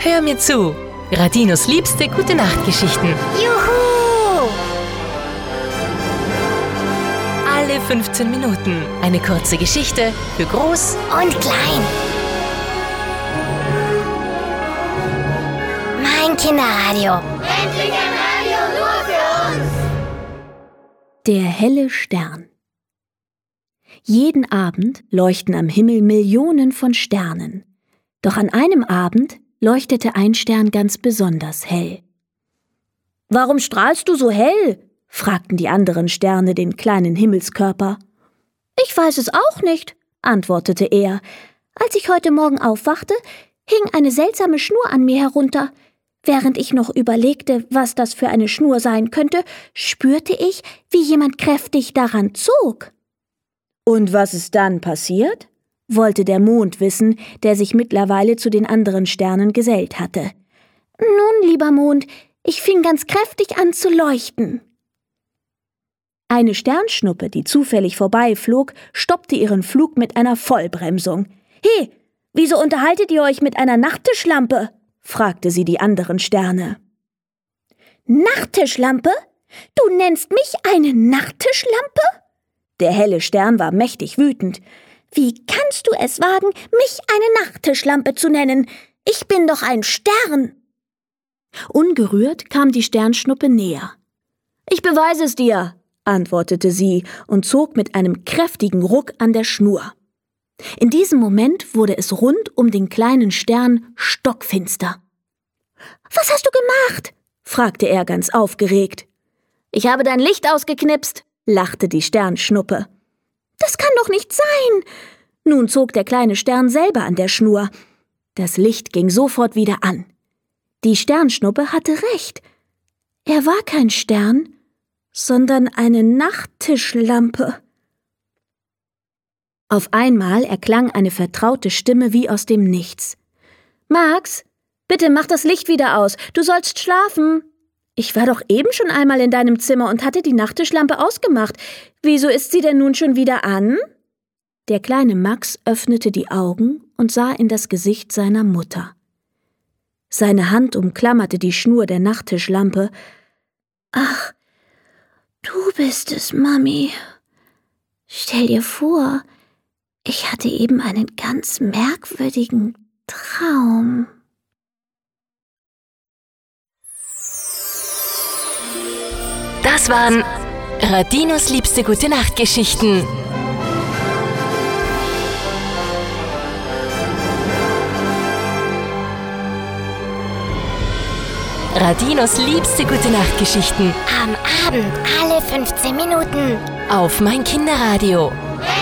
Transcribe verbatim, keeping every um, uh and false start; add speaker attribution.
Speaker 1: Hör mir zu. Radinos liebste Gute-Nacht-Geschichten.
Speaker 2: Juhu!
Speaker 1: Alle fünfzehn Minuten eine kurze Geschichte für Groß
Speaker 2: Und klein. Mein Kinderradio.
Speaker 3: Endlich ein Radio nur für uns!
Speaker 4: Der helle Stern. Jeden Abend leuchten am Himmel Millionen von Sternen. Doch an einem Abend leuchtete ein Stern ganz besonders hell. »Warum strahlst du so hell?« fragten die anderen Sterne den kleinen Himmelskörper. »Ich weiß es auch nicht«, antwortete er. »Als ich heute Morgen aufwachte, hing eine seltsame Schnur an mir herunter. Während ich noch überlegte, was das für eine Schnur sein könnte, spürte ich, wie jemand kräftig daran zog.« »Und was ist dann passiert?« wollte der Mond wissen, der sich mittlerweile zu den anderen Sternen gesellt hatte. »Nun, lieber Mond, ich fing ganz kräftig an zu leuchten.« Eine Sternschnuppe, die zufällig vorbeiflog, stoppte ihren Flug mit einer Vollbremsung. »He, wieso unterhaltet ihr euch mit einer Nachttischlampe?« fragte sie die anderen Sterne. »Nachttischlampe? Du nennst mich eine Nachttischlampe?« Der helle Stern war mächtig wütend. »Wie kannst du es wagen, mich eine Nachttischlampe zu nennen? Ich bin doch ein Stern!« Ungerührt kam die Sternschnuppe näher. »Ich beweise es dir«, antwortete sie und zog mit einem kräftigen Ruck an der Schnur. In diesem Moment wurde es rund um den kleinen Stern stockfinster. »Was hast du gemacht?« fragte er ganz aufgeregt. »Ich habe dein Licht ausgeknipst«, lachte die Sternschnuppe. »Das kann doch nicht sein!« Nun zog der kleine Stern selber an der Schnur. Das Licht ging sofort wieder an. Die Sternschnuppe hatte recht. Er war kein Stern, sondern eine Nachttischlampe. Auf einmal erklang eine vertraute Stimme wie aus dem Nichts. »Max, bitte mach das Licht wieder aus, du sollst schlafen.« »Ich war doch eben schon einmal in deinem Zimmer und hatte die Nachttischlampe ausgemacht. Wieso ist sie denn nun schon wieder an?« Der kleine Max öffnete die Augen und sah in das Gesicht seiner Mutter. Seine Hand umklammerte die Schnur der Nachttischlampe. »Ach, du bist es, Mami. Stell dir vor, ich hatte eben einen ganz merkwürdigen Traum.«
Speaker 1: Das waren Radinos liebste Gute-Nacht-Geschichten. Radinos liebste Gute-Nacht-Geschichten.
Speaker 2: Am Abend alle fünfzehn Minuten.
Speaker 1: Auf mein Kinderradio.